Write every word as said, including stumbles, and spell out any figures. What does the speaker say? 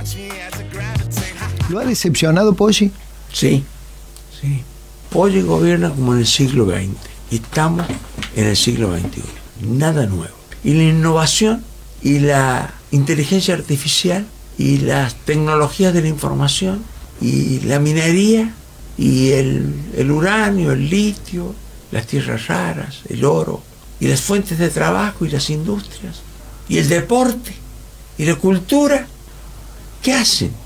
¿Lo ha decepcionado Poggi? Sí, sí. Poggi gobierna como en el siglo veinte. Y estamos en el siglo veintiuno. Nada nuevo. Y la innovación y la inteligencia artificial y las tecnologías de la información y la minería y el, el uranio, el litio, las tierras raras, el oro y las fuentes de trabajo y las industrias y el deporte y la cultura. ¿Qué hacen?